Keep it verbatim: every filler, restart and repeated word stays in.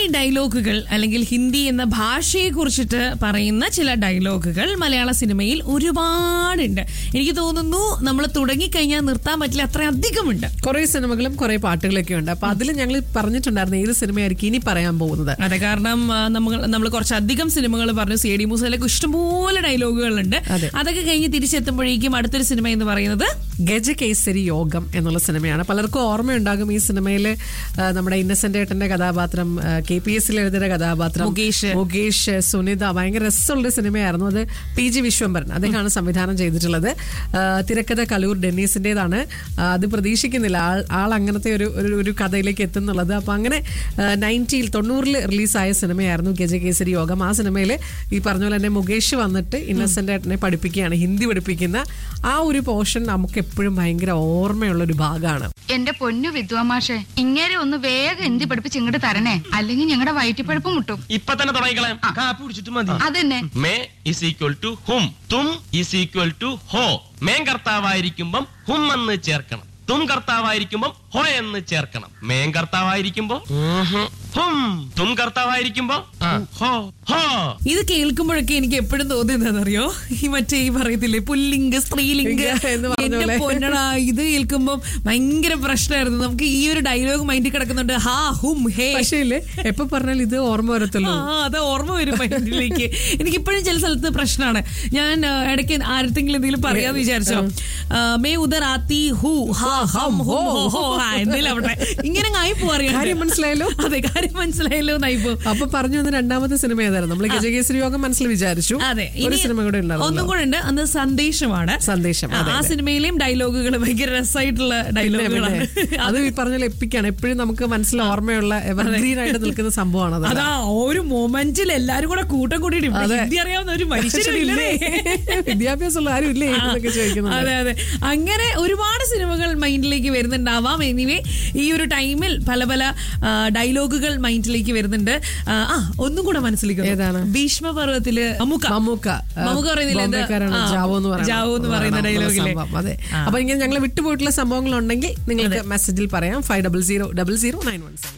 ഡയലോഗുകൾ അല്ലെങ്കിൽ ഹിന്ദി എന്ന ഭാഷയെ കുറിച്ചിട്ട് പറയുന്ന ചില ഡയലോഗുകൾ മലയാള സിനിമയിൽ ഒരുപാടുണ്ട്. എനിക്ക് തോന്നുന്നു നമ്മൾ തുടങ്ങിക്കഴിഞ്ഞാൽ നിർത്താൻ പറ്റില്ല, അത്രയധികമുണ്ട്. കുറെ സിനിമകളും കുറെ പാട്ടുകളൊക്കെ ഉണ്ട്. അപ്പൊ അതിൽ ഞങ്ങൾ പറഞ്ഞിട്ടുണ്ടായിരുന്നു ഏത് സിനിമയായിരിക്കും ഇനി പറയാൻ പോകുന്നത്. അതെ, കാരണം നമ്മൾ നമ്മൾ കുറച്ചധികം സിനിമകൾ പറഞ്ഞു. സി ഡി മൂസയിലൊക്കെ ഇഷ്ടംപോലെ ഡയലോഗുകളുണ്ട്. അതൊക്കെ കഴിഞ്ഞ് തിരിച്ചെത്തുമ്പോഴേക്കും അടുത്തൊരു സിനിമ എന്ന് പറയുന്നത് ഗജകേസരി യോഗം എന്നുള്ള സിനിമയാണ്. പലർക്കും ഓർമ്മയുണ്ടാകും ഈ സിനിമയിൽ നമ്മുടെ ഇന്നസെന്റ് ഏട്ടന്റെ കഥാപാത്രം, കെ പി എസിൽ എഴുതിയ കഥാപാത്രം മുകേഷ് മുകേഷ് സുനിത, ഭയങ്കര രസമുള്ള സിനിമയായിരുന്നു. അത് പി ജി വിശ്വംഭരൻ അദ്ദേഹമാണ് സംവിധാനം ചെയ്തിട്ടുള്ളത്. തിരക്കഥ കലൂർ ഡെന്നീസിന്റേതാണ്. അത് പ്രതീക്ഷിക്കുന്നില്ല ആൾ ആൾ അങ്ങനത്തെ ഒരു ഒരു കഥയിലേക്ക് എത്തുന്നുള്ളത്. അപ്പൊ അങ്ങനെ നയൻറ്റിയിൽ തൊണ്ണൂറിൽ റിലീസായ സിനിമയായിരുന്നു ഗജകേസരി യോഗം. ആ സിനിമയിൽ ഈ പറഞ്ഞ പോലെ തന്നെ മുകേഷ് വന്നിട്ട് ഇന്നസെന്റ് ഏട്ടനെ പഠിപ്പിക്കുകയാണ്, ഹിന്ദി പഠിപ്പിക്കുന്ന ആ ഒരു പോർഷൻ നമുക്ക് എപ്പോഴും ഭയങ്കര ഓർമ്മയുള്ള ഒരു ഭാഗമാണ്. എന്റെ പൊന്നു വിദ്വാമാഷെ, ഇങ്ങനെ ഒന്ന് വേഗം ഹിന്ദി പഠിപ്പിച്ച് ഇങ്ങോട്ട് തരണേ, അല്ലെങ്കിൽ ഞങ്ങളുടെ വയറ്റിപ്പഴുപ്പ് മുട്ടും. ഇപ്പൊ തന്നെ തുടങ്ങിക്കളെ, കാപ്പി കുടിച്ചിട്ട് മതി. അതന്നെ മേ ഇസ് ഈക്വൽ ടു ഹും, തും ഇസ് ഈക്വൽ ടു ഹോ. മേൻ കർത്താവായിരിക്കുമ്പം ഹും എന്ന് ചേർക്കണം, തും കർത്താവായിരിക്കുമ്പം ഹോ എന്ന് ചേർക്കണം. മേൻ കർത്താവായിരിക്കുമ്പോ ഹും, തും കർത്താവായിരിക്കുമ്പോ ഹോ ഹോ. ഇത് കേൾക്കുമ്പോഴൊക്കെ എനിക്ക് എപ്പോഴും തോന്നുന്നറിയോ, ഈ മറ്റേ ഈ പറയത്തില്ലേ പുല്ലിംഗ സ്ത്രീലിംഗ എന്റെ പൊന്നടാ, ഇത് കേൾക്കുമ്പോ ഭയങ്കര പ്രശ്നമായിരുന്നു. നമുക്ക് ഈ ഒരു ഡയലോഗ് മൈൻഡിൽ കിടക്കുന്നുണ്ട്, ഹാ ഹും ഹേ. പക്ഷേ എപ്പൊ പറഞ്ഞാൽ ഇത് ഓർമ്മ വരത്തുള്ളൂ. ആ അത് ഓർമ്മ വരും മൈൻഡിലേക്ക്. എനിക്കിപ്പോഴും ചില സ്ഥലത്ത് പ്രശ്നമാണ്. ഞാൻ ഇടയ്ക്ക് ആരത്തെങ്കിലും എന്തെങ്കിലും പറയാന്ന് വിചാരിച്ചോ, മേ ഉദർ ആത്തി ഹു ഹാ ഹം ഹോ ഹോ എന്തെങ്കിലും അവിടെ ഇങ്ങനെ ആയി പോറിയ കാര്യം മനസ്സിലായല്ലോ. അതെ, കാര്യം മനസ്സിലായല്ലോ എന്നായിപ്പോ. അപ്പൊ പറഞ്ഞു വന്ന രണ്ടാമത്തെ സിനിമ ഏതായിരുന്നു? നമ്മൾ ഗജകേസരി യോഗം മനസ്സിൽ വിചാരിച്ചു. അതെ, ഒരു സിനിമ കൂടെ ഒന്നും കൂടെ ഉണ്ട്, അന്ന് സന്ദേശമാണ്. സന്ദേശം. ആ സിനിമയിലെയും ഡയലോഗുകൾ ഭയങ്കര രസമായിട്ടുള്ള ഡയലോഗുകളാണ്. അത് ഈ പറഞ്ഞാൽ എപ്പിക്കാണ്, എപ്പോഴും നമുക്ക് മനസ്സിൽ ഓർമ്മയുള്ള എവർഗ്രീൻ ആയിട്ട് നിൽക്കുന്ന സംഭവമാണ്. അതാ ഒരു മൊമെന്റിൽ എല്ലാരും കൂടെ കൂട്ടം കൂടിയിട്ട് ഹിന്ദി അറിയാവുന്ന ഒരു മനുഷ്യരില്ലേ, വിദ്യാഭ്യാസമുള്ള ആരും ഇല്ലേ എന്നൊക്കെ ചോദിക്കുന്നത്. അതെ അതെ, അങ്ങനെ ഒരുപാട് സിനിമകൾ മൈൻഡിലേക്ക് വരുന്നുണ്ടാവാം. എനിവേ ഈ ഒരു ടൈമിൽ പല പല ഡയലോഗുകൾ മൈൻഡിലേക്ക് വരുന്നുണ്ട്. ആ ഒന്നും കൂടെ മനസ്സിലേക്ക്, ഏതാണ്? ഭീഷ്മപർവ്വത്തില് മമ്മൂക്ക മമ്മൂക്ക മമ്മൂക്ക പറയുന്നില്ല, ജാവോ എന്ന് പറയുന്ന ഡയലോഗില്. അതെ, അപ്പൊ ഇങ്ങനെ ഞങ്ങൾ വിട്ടുപോയിട്ടുള്ള സംഭവങ്ങൾ ഉണ്ടെങ്കിൽ നിങ്ങൾക്ക് മെസ്സേജിൽ പറയാം. Five double zero double zero nine one seven.